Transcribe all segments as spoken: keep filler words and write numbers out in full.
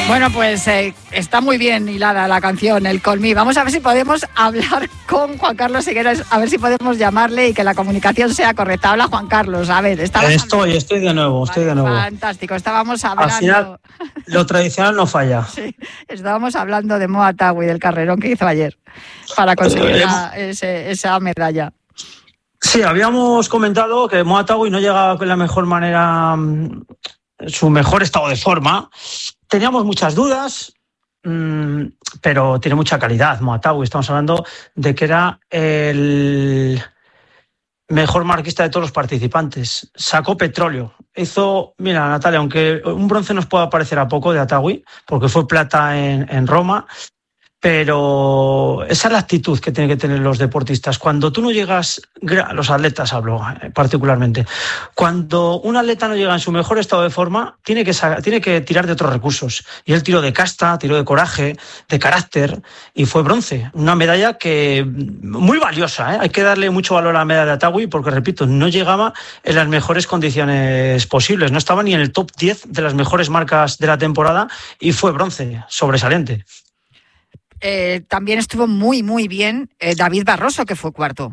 Bueno, pues eh, está muy bien hilada la canción, el Call Me. Vamos a ver si podemos hablar con Juan Carlos Higueras, a ver si podemos llamarle y que la comunicación sea correcta. Habla Juan Carlos, a ver. Estoy, hablando... estoy de nuevo, vale, estoy de nuevo. Fantástico, estábamos hablando... Al final, lo tradicional no falla. Sí, estábamos hablando de Moa Tawi, del carrerón que hizo ayer, para conseguir eh, la, ese, esa medalla. Sí, habíamos comentado que Moa Tawi no llegaba con la mejor manera, su mejor estado de forma. Teníamos muchas dudas, mmm, pero tiene mucha calidad Moa Tawi. Estamos hablando de que era el mejor marquista de todos los participantes. Sacó petróleo. Hizo, mira, Natalia, aunque un bronce nos pueda parecer a poco de Atawi, porque fue plata en, en Roma, pero esa es la actitud que tienen que tener los deportistas. Cuando tú no llegas, los atletas hablo particularmente, cuando un atleta no llega en su mejor estado de forma, tiene que, tiene que tirar de otros recursos. Y él tiró de casta, tiró de coraje, de carácter, y fue bronce. Una medalla que muy valiosa, ¿eh? Hay que darle mucho valor a la medalla de Atawi, porque, repito, no llegaba en las mejores condiciones posibles. No estaba ni en el top diez de las mejores marcas de la temporada y fue bronce, sobresaliente. Eh, también estuvo muy, muy bien eh, David Barroso, que fue cuarto.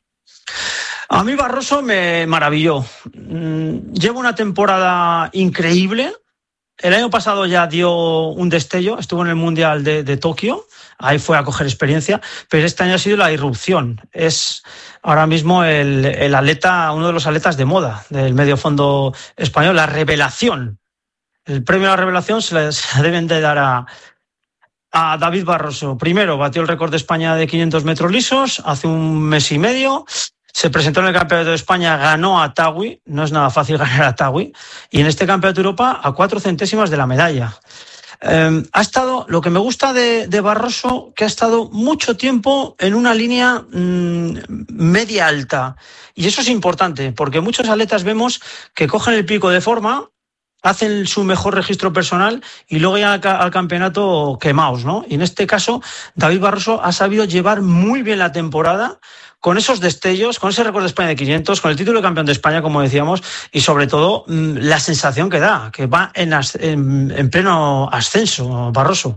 A mí Barroso me maravilló. Lleva una temporada increíble. El año pasado ya dio un destello, estuvo en el Mundial de, de Tokio, ahí fue a coger experiencia, pero este año ha sido la irrupción. Es ahora mismo el, el atleta, uno de los atletas de moda del medio fondo español, la revelación. El premio a la revelación se le, se le deben de dar a... a David Barroso. Primero batió el récord de España de quinientos metros lisos hace un mes y medio. Se presentó en el Campeonato de España, ganó a Tawi. No es nada fácil ganar a Tawi. Y en este Campeonato de Europa a cuatro centésimas de la medalla. Eh, ha estado, lo que me gusta de, de Barroso, que ha estado mucho tiempo en una línea mmm, media alta. Y eso es importante, porque muchos atletas vemos que cogen el pico de forma, hacen su mejor registro personal y luego ya al, al campeonato quemaos, ¿no? Y en este caso, David Barroso ha sabido llevar muy bien la temporada con esos destellos, con ese récord de España de quinientos, con el título de campeón de España, como decíamos, y sobre todo la sensación que da, que va en, en, en pleno ascenso, Barroso.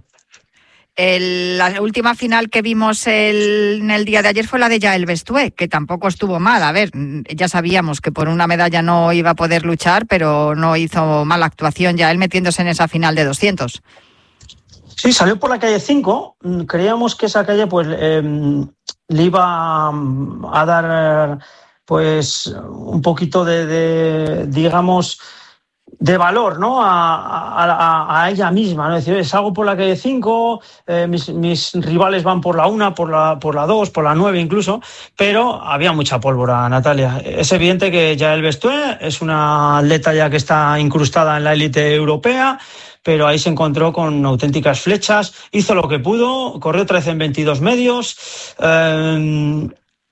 El, la última final que vimos el, en el día de ayer fue la de Yael Bestué, que tampoco estuvo mal. A ver, ya sabíamos que por una medalla no iba a poder luchar, pero no hizo mala actuación Yael metiéndose en esa final de doscientos. Sí, salió por la calle cinco. Creíamos que esa calle pues eh, le iba a dar pues un poquito de, de digamos... de valor, ¿no? A, a, a ella misma, ¿no? Es decir, salgo por la calle cinco, eh, mis, mis rivales van por la una, por la, por la dos, por la nueve incluso, pero había mucha pólvora, Natalia. Es evidente que Yael Bestué es una atleta ya que está incrustada en la élite europea, pero ahí se encontró con auténticas flechas, hizo lo que pudo, corrió trece en veintidós medios, eh,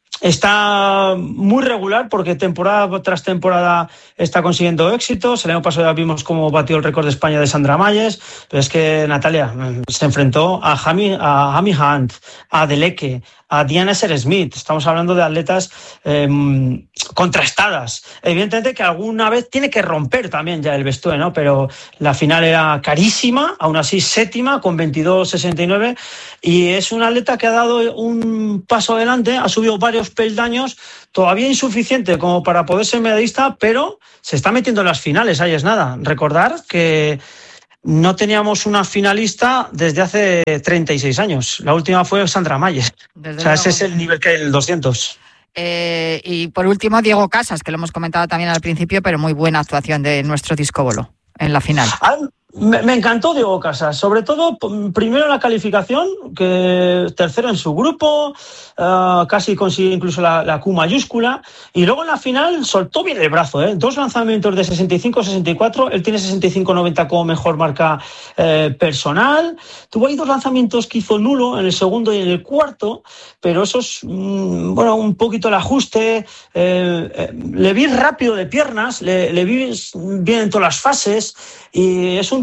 está muy regular porque temporada tras temporada está consiguiendo éxitos. El año pasado ya vimos cómo batió el récord de España de Sandra Mayes, pero es que Natalia se enfrentó a Hami, a Hami Hunt, a Deleke, a Diana Esser-Smith. Estamos hablando de atletas eh, contrastadas. Evidentemente que alguna vez tiene que romper también ya el Bestué, ¿no? Pero la final era carísima, aún así séptima con veintidós sesenta y nueve, y es un atleta que ha dado un paso adelante, ha subido varios peldaños, todavía insuficiente como para poder ser medallista, pero se está metiendo en las finales, ahí es nada. Recordar que no teníamos una finalista desde hace treinta y seis años. La última fue Sandra Mayes. Desde o sea, luego. Ese es el nivel que hay en el doscientos. Eh, y por último, Diego Casas, que lo hemos comentado también al principio, pero muy buena actuación de nuestro discóbolo en la final. Ah, me, me encantó Diego Casas, sobre todo primero en la calificación, que tercero en su grupo, uh, casi consigue incluso la, la Q mayúscula, y luego en la final soltó bien el brazo, ¿eh? Dos lanzamientos de sesenta y cinco sesenta y cuatro, él tiene sesenta y cinco noventa como mejor marca eh, personal, tuvo ahí dos lanzamientos que hizo nulo en el segundo y en el cuarto, pero eso es, mmm, bueno, un poquito el ajuste, eh, eh, le vi rápido de piernas, le, le vi bien en todas las fases, y es un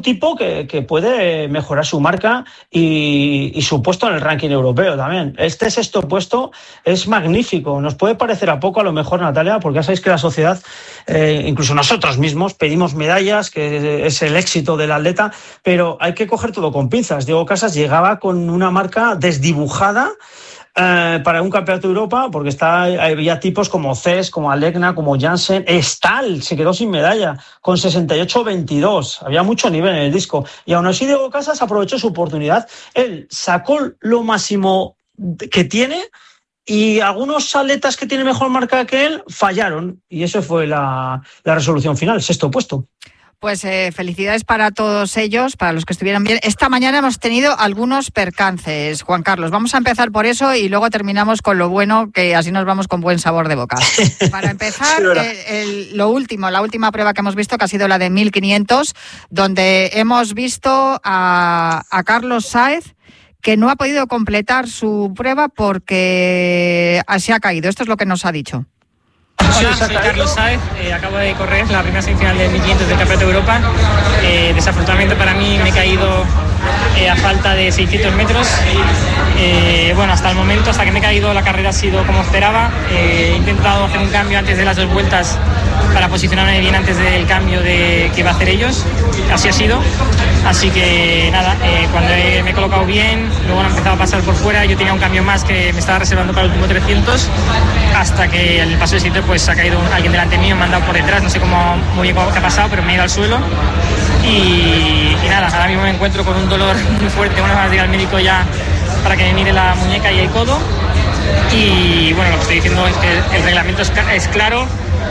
un tipo que, que puede mejorar su marca y, y su puesto en el ranking europeo también. Este sexto puesto es magnífico. Nos puede parecer a poco, a lo mejor, Natalia, porque ya sabéis que la sociedad, eh, incluso nosotros mismos, pedimos medallas, que es el éxito del atleta, pero hay que coger todo con pinzas. Diego Casas llegaba con una marca desdibujada Eh, para un campeonato de Europa, porque está, había tipos como Cés, como Alegna, como Jansen. Stahl se quedó sin medalla con sesenta y ocho veintidós. Había mucho nivel en el disco y aún así Diego Casas aprovechó su oportunidad. Él sacó lo máximo que tiene y algunos atletas que tienen mejor marca que él fallaron y eso fue la, la resolución final, sexto puesto. Pues eh, felicidades para todos ellos, para los que estuvieran bien. Esta mañana hemos tenido algunos percances, Juan Carlos. Vamos a empezar por eso y luego terminamos con lo bueno, que así nos vamos con buen sabor de boca. Para empezar, sí, eh, el, lo último, la última prueba que hemos visto, que ha sido la de mil quinientos, donde hemos visto a, a Carlos Sáez, que no ha podido completar su prueba porque se ha caído. Esto es lo que nos ha dicho. Hola, soy Carlos Sáez, eh, acabo de correr la primera semifinal del mil quinientos del Campeonato de Europa. Eh, desafortunadamente para mí me he caído eh, a falta de seiscientos metros. Eh, bueno, hasta el momento, hasta que me he caído, la carrera ha sido como esperaba. Eh, he intentado hacer un cambio antes de las dos vueltas para posicionarme bien antes del cambio de, que iba a hacer ellos. Así ha sido. Así que nada, eh, cuando he, me he colocado bien, luego han empezado a pasar por fuera. Yo tenía un cambio más que me estaba reservando para el último trescientos, hasta que en el paso de sitio pues ha caído alguien delante mío, me han dado por detrás, no sé cómo muy bien qué ha pasado, pero me he ido al suelo y, y nada, ahora mismo me encuentro con un dolor muy fuerte. Una vez de ir al médico ya para que me mire la muñeca y el codo. Y bueno, lo que estoy diciendo es que el reglamento es, es claro.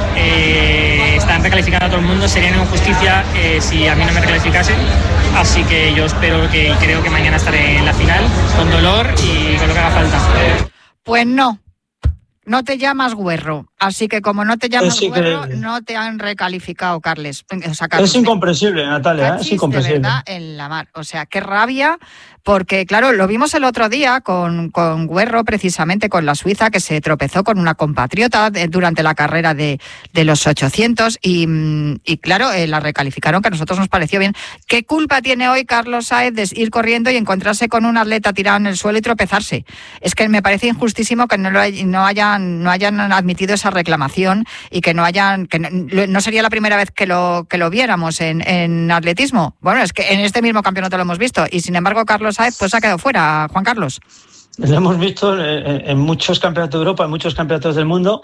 Eh, están recalificando a todo el mundo, sería una injusticia eh, si a mí no me recalificasen, así que yo espero que y creo que mañana estaré en la final con dolor y con lo que haga falta. Pues no, no te llamas Guerro, así que como no te llamas es Guerro, no te han recalificado, Carles. O sea, Carlos, es incomprensible, Natalia, ¿eh? Es incomprensible. ¿Verdad? En la mar, o sea, qué rabia. Porque, claro, lo vimos el otro día con, con Guerro, precisamente con la Suiza, que se tropezó con una compatriota de, durante la carrera de, de los ochocientos y, y claro, eh, la recalificaron, que a nosotros nos pareció bien. ¿Qué culpa tiene hoy Carlos Sáez de ir corriendo y encontrarse con un atleta tirado en el suelo y tropezarse? Es que me parece injustísimo que no, lo hay, no, hayan, no hayan admitido esa reclamación y que no hayan... que no, no sería la primera vez que lo, que lo viéramos en, en atletismo. Bueno, es que en este mismo campeonato lo hemos visto y, sin embargo, Carlos Sáez pues ha quedado fuera, Juan Carlos. Lo hemos visto en, en muchos campeonatos de Europa, en muchos campeonatos del mundo,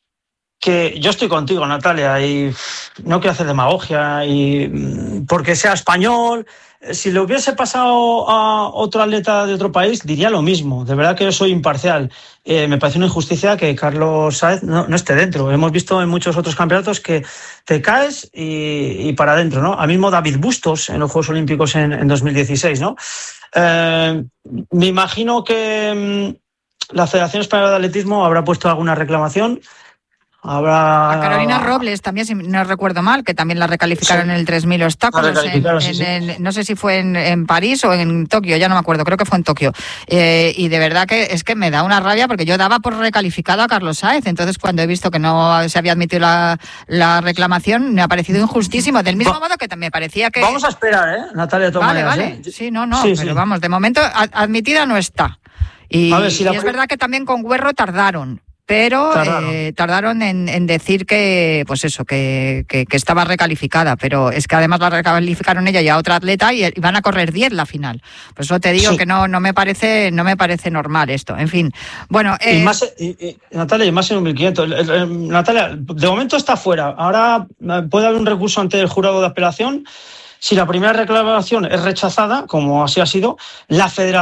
que yo estoy contigo, Natalia, y no quiero hacer demagogia, y porque sea español. Si le hubiese pasado a otro atleta de otro país, diría lo mismo. De verdad que yo soy imparcial. Eh, me parece una injusticia que Carlos Sáez no, no esté dentro. Hemos visto en muchos otros campeonatos que te caes y, y para adentro, ¿no? Al mismo David Bustos en los Juegos Olímpicos en, en dos mil dieciséis, ¿no? Eh, me imagino que mmm, la Federación Española de Atletismo habrá puesto alguna reclamación. Habrá... A Carolina Robles también, si no recuerdo mal, que también la recalificaron sí. en el tres mil obstáculos. En, en, sí, sí. En, no sé si fue en, en París o en Tokio, ya no me acuerdo, creo que fue en Tokio. Eh, y de verdad que es que me da una rabia porque yo daba por recalificado a Carlos Sáez. Entonces, cuando he visto que no se había admitido la, la reclamación, me ha parecido injustísimo. Del mismo Va, modo que me parecía que... Vamos a esperar, ¿eh, Natalia? De vale, maneras, vale. ¿eh? Sí, no, no, sí, pero sí. Vamos, de momento admitida no está. Y, a ver, si y la... es verdad que también con Guerro tardaron. Pero tardaron, eh, tardaron en, en decir que, pues eso, que, que, que estaba recalificada, pero es que además la recalificaron ella y a otra atleta y, y van a correr diez la final. Por eso te digo sí. que no, no me parece, no me parece normal esto. En fin, bueno. Eh... Y más, y, y, Natalia, y más en un mil quinientos. El, el, el, Natalia, de momento está fuera. Ahora puede haber un recurso ante el jurado de apelación. Si la primera reclamación es rechazada, como así ha sido, la Federación